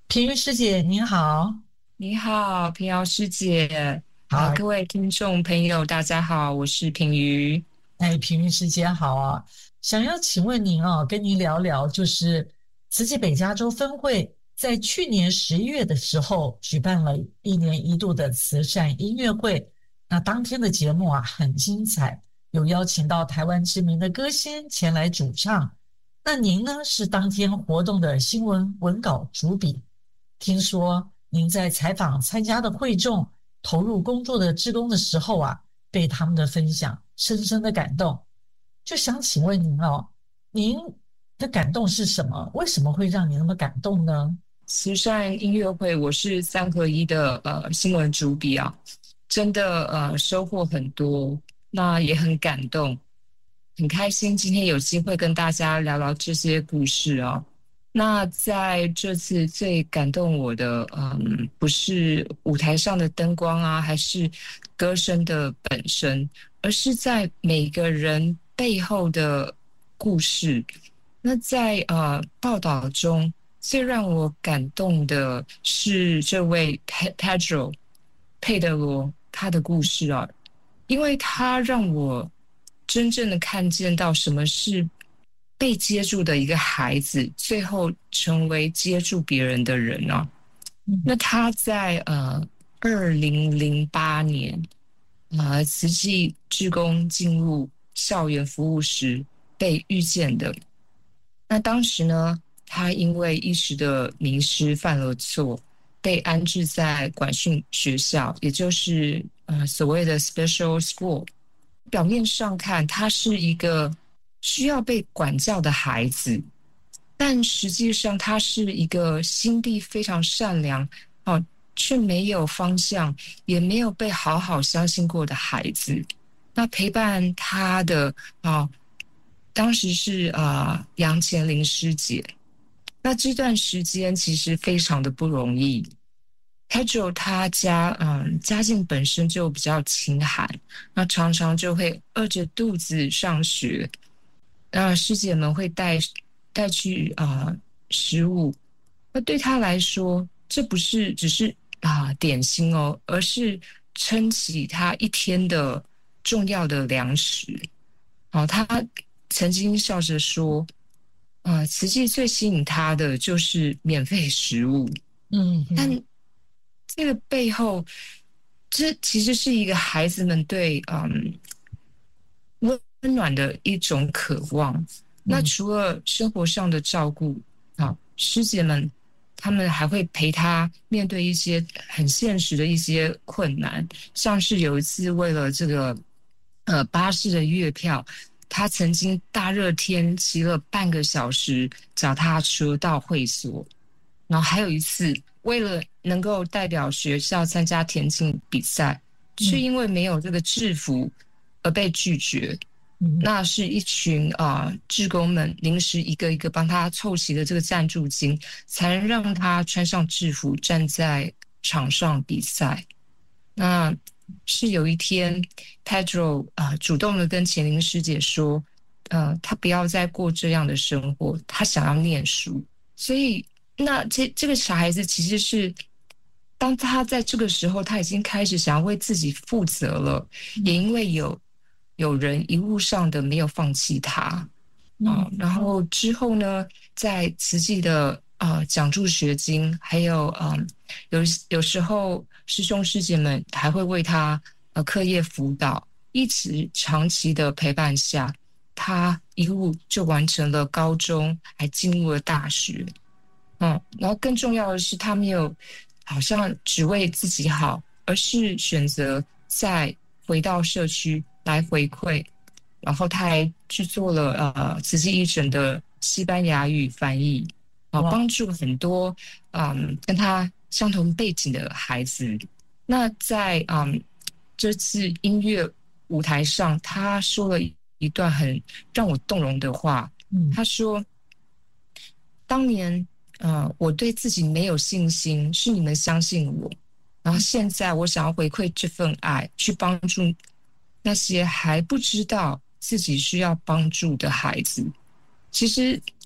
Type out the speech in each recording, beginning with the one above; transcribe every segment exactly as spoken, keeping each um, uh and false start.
平云师姐您好。 你好，平遥师姐。啊， 好。 各位听众朋友，大家好，我是平瑜。 哎，平云师姐好啊。想要请问您啊，跟您聊聊，就是慈济北加州分会在去年十一月的时候举办了一年一度的慈善音乐会。那当天的节目啊很精彩，有邀请到台湾知名的歌星前来主唱。那您呢是当天活动的新闻文稿主笔。听说您在采访参加的会众投入工作的志工的时候啊，被他们的分享深深的感动。就想请问您哦，您的感动是什么？为什么会让你那么感动呢？ 慈善音乐会，我是三合一的呃新闻主笔啊，真的呃收获很多，那也很感动，很开心今天有机会跟大家聊聊这些故事啊。那在这次最感动我的，嗯，不是舞台上的灯光啊，还是歌声的本身，而是在每个人背后的故事。那在呃报道中，最让我感动的是这位 Pe- Pedro 佩德罗他的故事啊，因为他让我真正的看见到什么是被接住的一个孩子，最后成为接住别人的人啊。 嗯。 那他在呃二零零八年，呃慈济志工进入校园服务时被遇见的。那当时呢，他因为一时的迷失犯了错，被安置在管训学校，也就是呃所谓的 special school。表面上看，他是一个需要被管教的孩子，但实际上他是一个心地非常善良，哦，却没有方向，也没有被好好相信过的孩子。那陪伴他的啊、当时是啊、呃杨乾玲师姐。那这段时间其实非常的不容易。Pedro 他家嗯家境本身就比较清寒，那常常就会饿着肚子上学。那师姐们会带带去啊、呃食物，那对他来说，这不是只是啊、点心哦，而是撑起他一天的重要的粮食。哦，他曾经笑着说：“啊、慈济最吸引他的就是免费食物。”但嗯嗯这个背后，这其实是一个孩子们对嗯温暖的一种渴望。那嗯。 除了生活上的照顾啊，师姐们他们还会陪他面对一些很现实的一些困难，像是有一次为了这个呃巴士的月票，他曾经大热天骑了半个小时脚踏车到会所。然后还有一次，为了能够代表学校参加田径比赛，却嗯因为没有这个制服而被拒绝。 嗯。 那是一群啊、呃志工们临时一个一个帮他凑齐了这个赞助金，才能让他穿上制服站在场上比赛。那是有一天，Pedro 啊、呃主动的跟钱玲师姐说，呃，他不要再过这样的生活，他想要念书。所以，那这这个小孩子其实是，当他在这个时候，他已经开始想要为自己负责了，也因为有有人一路上的没有放弃他啊、 嗯。 然后之后呢，在慈济的呃讲助学金，还有嗯、呃有有时候师兄师姐们还会为他呃课业辅导，一直长期的陪伴下，他一路就完成了高中，还进入了大学。嗯，然后更重要的是，他没有好像只为自己好，而是选择再回到社区来回馈。然后他还去做了呃慈济义诊的西班牙语翻译，啊、 哇。 帮助很多嗯跟他相同背景的孩子。那在嗯这次音乐舞台上，他说了一段很让我动容的话。 嗯他说：“当年，呃，我对自己没有信心，是你们相信我。然后现在，我想要回馈这份爱，去帮助那些还不知道自己需要帮助的孩子。其实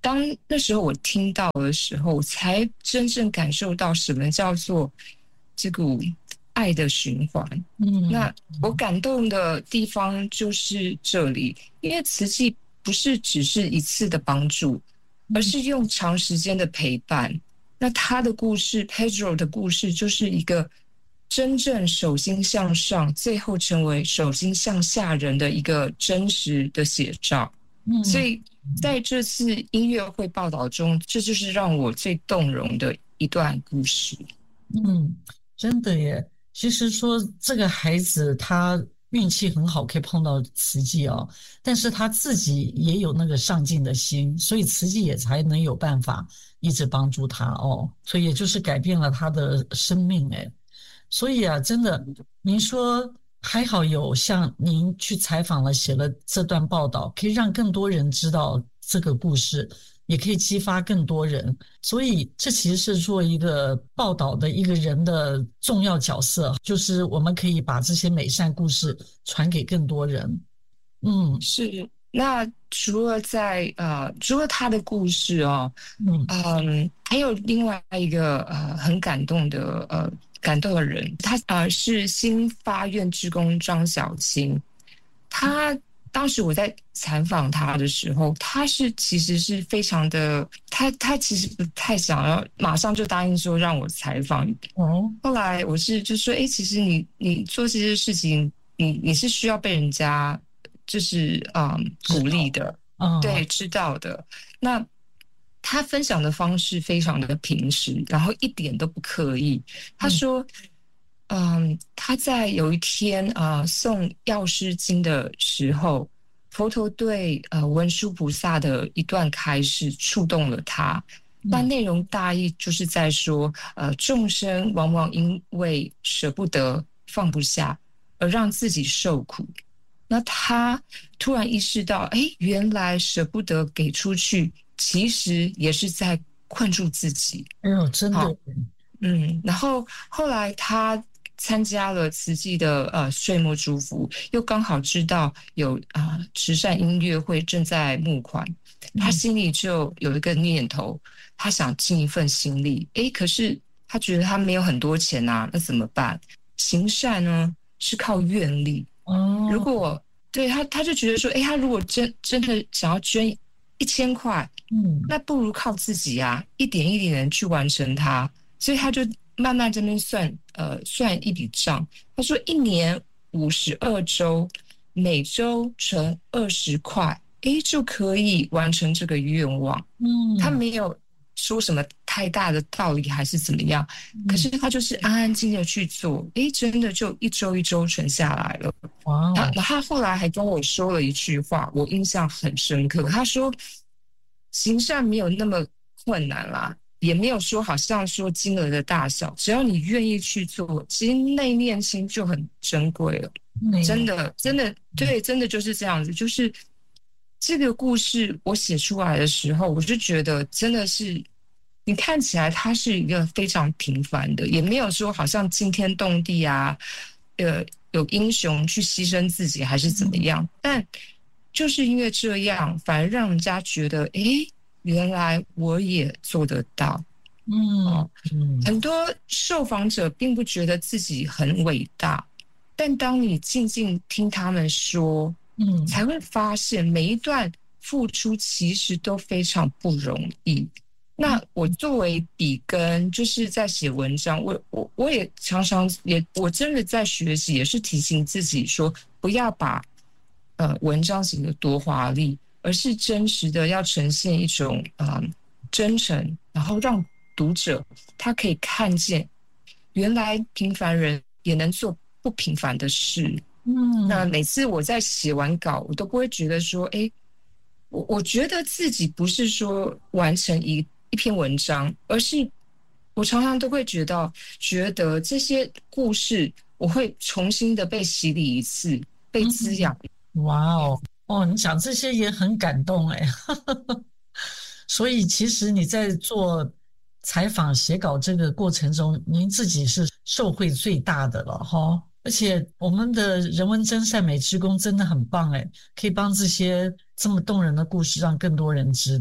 当那时候我听到的时候，我才真正感受到什么叫做这股爱的循环。 嗯， 那我感动的地方就是这里，因为慈济不是只是一次的帮助，而是用长时间的陪伴。那他的故事 Pedro 的故事就是一个真正手心向上，最后成为手心向下人的一个真实的写照。 嗯， 所以在这次音乐会报道中，这就是让我最动容的一段故事。 嗯，真的耶。其实说这个孩子他运气很好，可以碰到慈济哦，但是他自己也有那个上进的心，所以慈济也才能有办法一直帮助他哦，所以也就是改变了他的生命诶。所以啊，真的，您说还好有像您去采访了，写了这段报道，可以让更多人知道这个故事，也可以激发更多人。所以这其实是做一个报道的一个人的重要角色，就是我们可以把这些美善故事传给更多人。嗯， 是。那除了在呃，除了他的故事哦， 嗯嗯，还有另外一个呃很感动的呃感动的人，他呃是新发院志工张小青。他当时我在采访他的时候，他是其实是非常的，他他其实不太想要马上就答应说让我采访。 哦， 后来我是就说，哎，其实你你做这些事情，你你是需要被人家就是嗯鼓励的， 嗯， 对，知道的。那他分享的方式非常的平实，然后一点都不刻意。他说，嗯，他在有一天啊、呃、送药师经的时候，佛陀对呃文殊菩萨的一段开示触动了他。那内容大意就是在说，呃，众生往往因为舍不得、放不下，而让自己受苦。那他突然意识到，哎，原来舍不得给出去，其实也是在困住自己。 哎呦，真的， 嗯，然后后来他参加了慈济的呃岁末祝福，又刚好知道有啊、呃、慈善音乐会正在募款，他心里就有一个念头，他想尽一份心力。诶，可是他觉得他没有很多钱啊，那怎么办？行善呢是靠愿力。 哦， 如果对他，他就觉得说，诶，他如果真真的想要捐一千块， 嗯， 那不如靠自己啊，一点一点的去完成它。所以他就慢慢这边算，呃，算一笔账。他说一年五十二周，每周存二十块，诶，就可以完成这个愿望。 嗯， 他没有说什么太大的道理还是怎么样，可是他就是安安静静的去做，诶，真的就一周一周存下来了。 哇哦， 他他后来还跟我说了一句话，我印象很深刻。他说，行善没有那么困难啦，也没有说好像说金额的大小，只要你愿意去做，其实内念心就很珍贵了。真的，真的，对，真的就是这样子。就是这个故事我写出来的时候，我就觉得真的是，你看起来它是一个非常平凡的，也没有说好像惊天动地啊，呃，有英雄去牺牲自己还是怎么样，但就是因为这样，反而让人家觉得，诶，原来我也做得到。 嗯、 哦、 嗯， 很多受访者并不觉得自己很伟大，但当你静静听他们说， 嗯， 才会发现每一段付出其实都非常不容易。那我作为笔耕，就是在写文章，我我我也常常也我真的在学习，也是提醒自己说，不要把呃文章写得多华丽，而是真实的要呈现一种啊、呃、真诚，然后让读者他可以看见，原来平凡人也能做不平凡的事。 嗯， 那每次我在写完稿，我都不会觉得说，哎，我我觉得自己不是说完成一一篇文章，而是我常常都会觉得，觉得这些故事我会重新的被洗礼一次，被滋养。 哇哦，哦，你讲这些也很感动哎。所以其实你在做采访写稿这个过程中，您自己是受惠最大的了哈。而且我们的人文真善美志工真的很棒诶，可以帮这些这么动人的故事让更多人知道。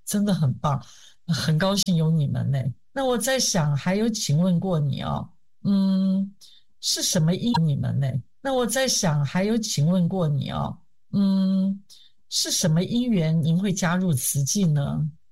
真的很棒，很高兴有你们呢。那我在想，还有请问过你哦，嗯，是什么因你们呢？那我在想，还有请问过你哦，嗯，是什么因缘您会加入慈济呢？